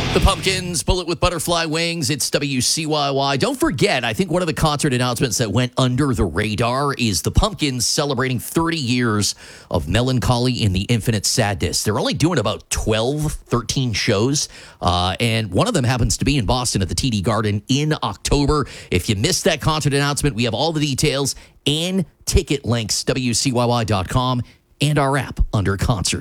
The Pumpkins, Bullet with Butterfly Wings. It's WCYY. Don't forget, I think one of the concert announcements that went under the radar is the Pumpkins celebrating 30 years of Melancholy in the Infinite Sadness. They're only doing about 12, 13 shows, and one of them happens to be in Boston at the TD Garden in October. If you missed that concert announcement, we have all the details and ticket links, WCYY.com, and our app under concert.